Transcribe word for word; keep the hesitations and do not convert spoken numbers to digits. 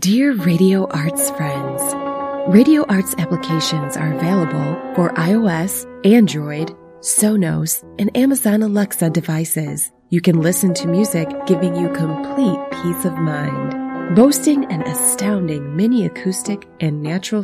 Dear Radio Arts friends, Radio Arts applications are available for iOS, Android, Sonos, and Amazon Alexa devices. You can listen to music giving you complete peace of mind. Boasting an astounding mini acoustic and natural